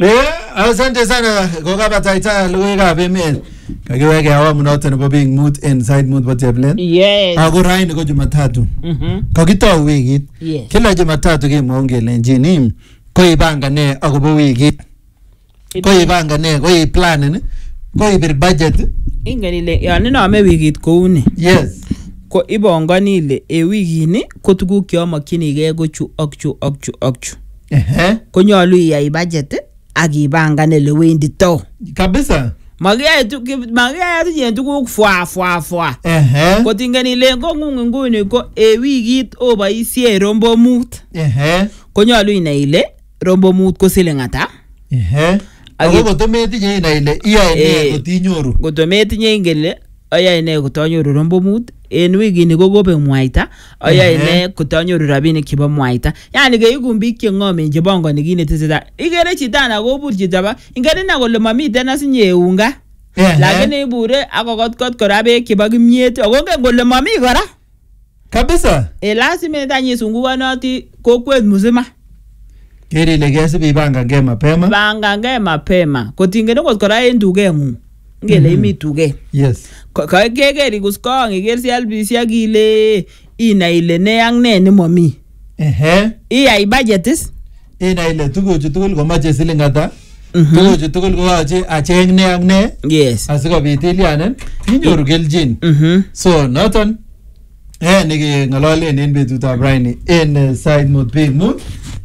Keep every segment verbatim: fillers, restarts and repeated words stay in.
Eh, asante sana kokapataita logoiwekab emet. Kakiweke awamu noto nebo being mood inside mood what you plan. Yes. Ako raini ko Jumatatu. Mhm. Kakitou wikit. Yes. Kila Jumatatu kemwon kelenjin ko ipanga ne akobo wikit. Ko ipanga ne, ko iplan ni. Ko ipir budget. Ingen ile yon inome wikit kou ni. Yes. Ko ibongoni ile e wikini ko tuguk che amokyinigei ko chu ak chu ak chu ak chu. Ehe. Konyolu iyai budget ak ipangan ele wendito. Kabisa. Magiyai tu magiyai tu yen tuguk fwa fwa fwa. Ehe. Ko tingen ile ko ngung nguni ko e wikit oboisie rombo mut. Ehe. Konyolu inai ile rombo mut ko siling ata. Ehe. Ako kotometinye inai ile iyae ne kotinyoru. Kotometinye ingele ayae ne kotanyoru rombo mut en wikini ko kobe mwaita ayae ne kotanyoru rabinik chebo mwaita. Yani keikun biik che ngomen che bongoni kit neteseta. Ikere chito ana kobur chito ba ingere na kole mamiten asinye unga. Lakini ibure akokotkot kora beek chebo kimyet akongen kole mami kora. Kabisa. E lazima tanyi sungukanoti kokwet mzima. Keri ile kesib ipangange mapema. Pangange mapema. Kotingene kot kora en dukengung. Ngele imi tuge. Yes. Ka kekeri kuskong iker sialbisiak ile inai ile ne ak ne nemomi. Ehe. Iyai budget is. Inai ile tuguchu tugul komoche siling ata. Tuguchu tugul koyoche acheng ne ak ne. Yes. Asikobit ilianen inyoru keljin. Mhm. So noton eh nekeng'ololen en betutab raini en side mood big mood.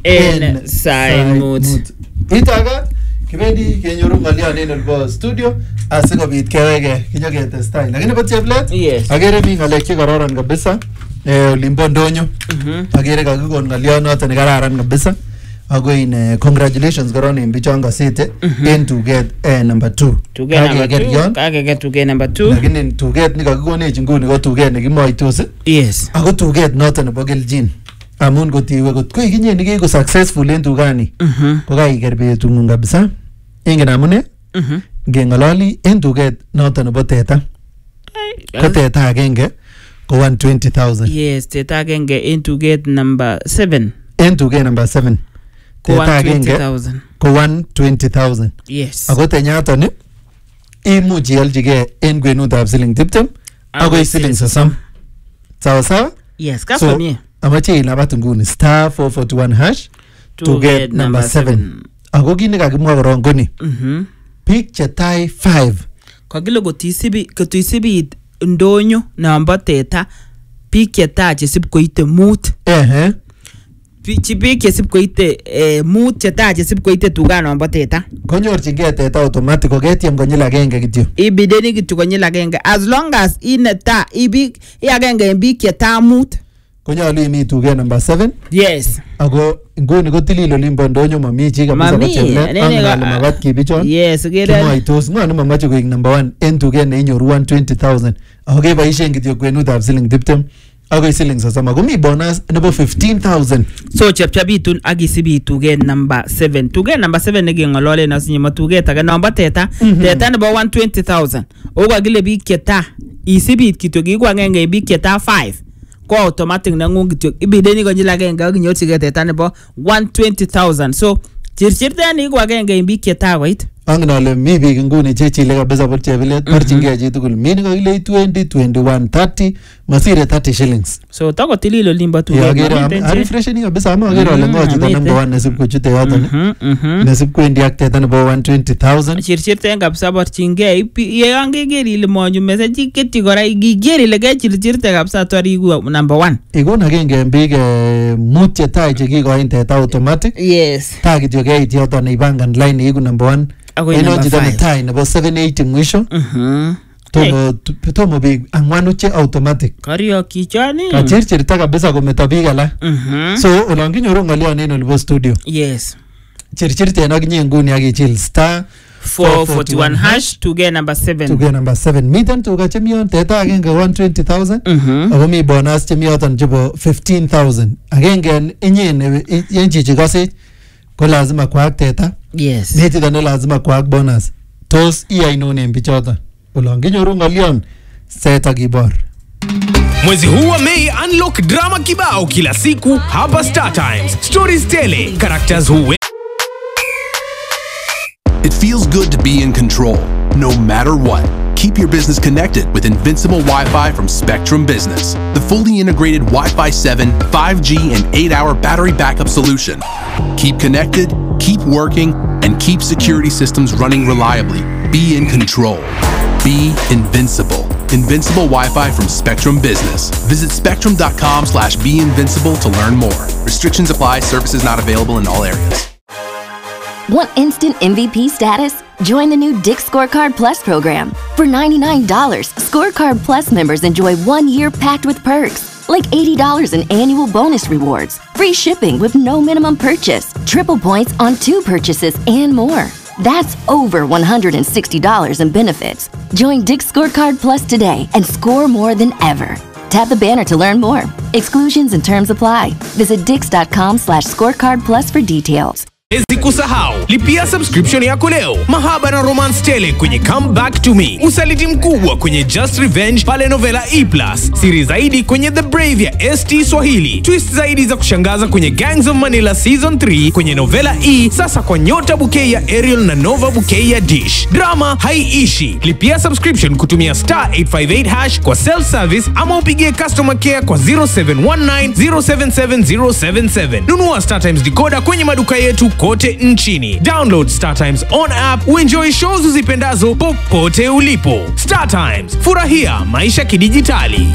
En side mood. Itaga kibendi kenyoru ng'olion en olbo studio asikobit keweke kinyoketestai. Lakini bo cheplet Yes. agere mi ng'alek chekororon kabisa eh olimbo ndonyo. Mhm. Agere kakikon ng'olion noton nekararan kabisa. Ako in congratulations koron en bichon kasete en tuget eh number two. Tuget number two. Kakeker tuget number two. Lakini tuget nekakikonech nguni ko tuget nekimoitos. Yes. Ako tuget noton nebo keljin. Amun kotiwe kot ko ikinye nikiko successful en tugani. Mhm. Ko kaiker betung'ung kabisa. Ingen amune? Mhm. Ngeng'ololi en tuget noton nebo teta. Ko teta agenge ko one hundred twenty thousand. Yes, teta agenge en tuget number seven. En tuget number seven. Teta agenge ko one hundred twenty thousand. Yes. Ako tenyaton ni imuch ialchigei en kwenutab siling tiptem akoi siling sosom. Sawa sawa? Yes, kasomie. Amache ilabat nguni star four forty-one hash tuget number seven. Ako kit nekakimwa korong ko ni. Mhm. Biik chetai five. Kakile kotisibi kotisibi ndonyo namba teta biik chetai chesib koite mut. Ehe. Biik chesib koite eh, mut chetai chesib koite tuga namba teta. Konyorchingei teta automatic koketiem konyil agenge kityo. Ibideni kityo konyil agenge as long as ineta ibik i agenge en biik chetai mut. Konyolu imi tuget number seven. Yes. Ako nguni ko tilil olimbo ndonyo mami chi kabisa ko cheplet. Angale mabat kibichon. Yes, kere. Kimoitos ngwani mamache koik number one en tuget neinyoru one hundred twenty thousand. Ako keboisien kityo kwenutab siling tiptem akoi siling sosom. Ako mi bonus nebo fifteen thousand. So chepchapitun ak isibi tuget number seven. Tuget number seven nekeng'ololen asinye ma tuget age namba teta. Teta nebo one hundred twenty thousand. O kakile biik cheta isibit kityo kiku agenge biik cheta five. Ko automatic nangung kityo ibideni konyil agenge ak inyorchigei teta nebo one hundred twenty thousand. So chirchirten iku agenge biik cheta koit. Angen ale mi biik nguni chechile kabisa bo chebilet barchingei chi tugul. Mi nekakile twenty, twenty-one, thirty masire thirty shillings. So tako tilil olimbo tuget. Ya agere am refreshing kabisa ama agere ale ngo chito number one nesib kochute yoton. Nesib kwendi ak teta nebo one hundred twenty thousand. Chirchirten kabisa barchingei ye angeger ile monyu message ketyi kora igiger ile kechirchirte kabisa tor iku number one. Ikon agenge en biik mut chetai chekikoin teta automatic. Yes. Ta kityo keit yoton ipangan line iku number one. Eno chito netai nebo seven eighty mwisho. Mhm. Tomo tomo biik angwanu che automatic. Kario kichani. Kachirchirta kabisa kometo biik alak. Mhm. So olon kinyoru ng'olion en olibo studio. Yes. Chirchirten ak inye nguni ak ichil star four forty-one hash tuget number seven. Tuget number seven. Miten tuga chemi yon teta agenge one hundred twenty thousand. Mhm. Ako mi bonus chemi yoton chebo fifteen thousand. Agenge inye en chichi kosech ko lazima kwaak teta. Yes. Neti ne lazima kwaak bonus. Tos iyai nini en bichoton? Olon kinyoru ng'olion seta kibor. Mwezi huu wa Mei unlock drama kibao kila siku hapa Star Times. Stories tele, characters who It feels good to be in control, no matter what. Keep your business connected with Invincible Wi-Fi from Spectrum Business, the fully integrated Wi-Fi seven, five G, and eight hour battery backup solution. Keep connected, keep working, and keep security systems running reliably. Be in control. Be invincible. Invincible Wi-Fi from Spectrum Business. Visit spectrum.com slash be invincible to learn more. Restrictions apply. Services not available in all areas. Want instant M V P status? Join the new Dick's Scorecard Plus program. For ninety-nine dollars, Scorecard Plus members enjoy one year packed with perks, like eighty dollars in annual bonus rewards, free shipping with no minimum purchase, triple points on two purchases, and more. That's over one hundred sixty dollars in benefits. Join Dick's Scorecard Plus today and score more than ever. Tap the banner to learn more. Exclusions and terms apply. Visit dix.com slash scorecard plus for details. Ezi kusahau, lipia subscription yako leo. Mahaba na romance tele kwenye Come Back to Me. Usaliti mkubwa kwenye Just Revenge pale Novela E plus. Siri zaidi kwenye The Brave ya S T Swahili. Twist zaidi za kushangaza kwenye Gangs of Manila Season three kwenye Novela E. Sasa kwa Nyota Bouquet ya Ariel na Nova Bouquet ya Dish. Drama haiishi. Lipia subscription kutumia star eight five eight hash kwa self-service ama upigie customer care kwa zero seven one nine zero seven seven zero seven seven. Nunua StarTimes decoder kwenye maduka yetu kote nchini. Download StarTimes on app uenjoy shows uzipendazo popote ulipo. StarTimes, furahia maisha kidijitali.